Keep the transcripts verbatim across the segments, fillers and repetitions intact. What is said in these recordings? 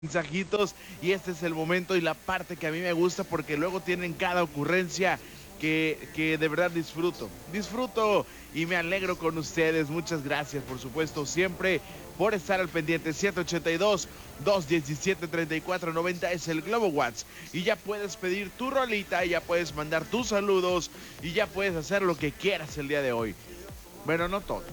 mensajitos y este es el momento y la parte que a mí me gusta porque luego tienen cada ocurrencia que, que de verdad disfruto. Disfruto y me alegro con ustedes. Muchas gracias, por supuesto, siempre por estar al pendiente. siete ocho dos, dos uno siete, tres cuatro nueve cero es el Globo Watts. Y ya puedes pedir tu rolita, ya puedes mandar tus saludos y ya puedes hacer lo que quieras el día de hoy. Bueno, no todo.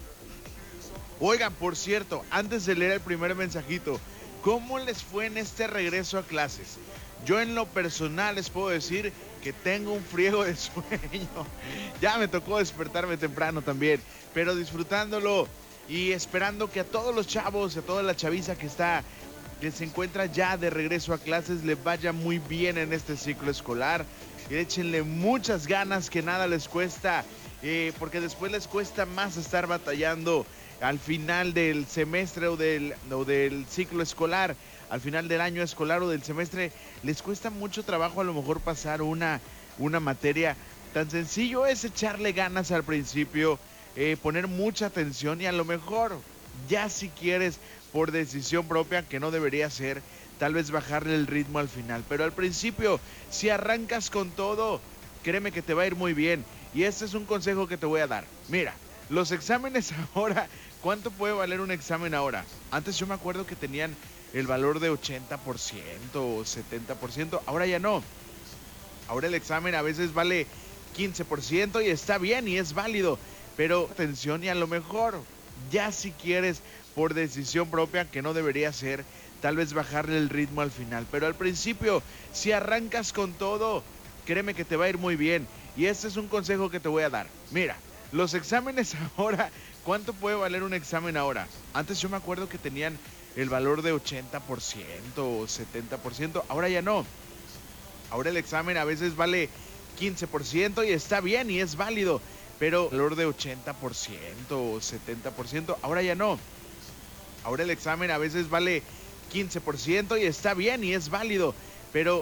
Oigan, por cierto, antes de leer el primer mensajito, ¿cómo les fue en este regreso a clases? Yo en lo personal les puedo decir que tengo un friego de sueño. Ya me tocó despertarme temprano también, pero disfrutándolo y esperando que a todos los chavos, a toda la chaviza que está, que se encuentra ya de regreso a clases, les vaya muy bien en este ciclo escolar. Y échenle muchas ganas, que nada les cuesta, eh, porque después les cuesta más estar batallando al final del semestre o del, o del ciclo escolar, al final del año escolar o del semestre, les cuesta mucho trabajo a lo mejor pasar una, una materia. Tan sencillo es echarle ganas al principio, eh, poner mucha atención y a lo mejor, ya si quieres, por decisión propia, que no debería ser, tal vez bajarle el ritmo al final. Pero al principio, si arrancas con todo, créeme que te va a ir muy bien. Y este es un consejo que te voy a dar. Mira, los exámenes ahora, ¿cuánto puede valer un examen ahora? Antes yo me acuerdo que tenían el valor de ochenta por ciento o setenta por ciento, ahora ya no. Ahora el examen a veces vale quince por ciento y está bien y es válido, pero atención y a lo mejor, ya si quieres, por decisión propia, que no debería ser, tal vez bajarle el ritmo al final. Pero al principio, si arrancas con todo, créeme que te va a ir muy bien. Y este es un consejo que te voy a dar. Mira, los exámenes ahora, ¿cuánto puede valer un examen ahora? Antes yo me acuerdo que tenían el valor de ochenta por ciento o setenta por ciento, ahora ya no. Ahora el examen a veces vale quince por ciento y está bien y es válido, pero el valor de ochenta por ciento o setenta por ciento, ahora ya no. Ahora el examen a veces vale quince por ciento y está bien y es válido, pero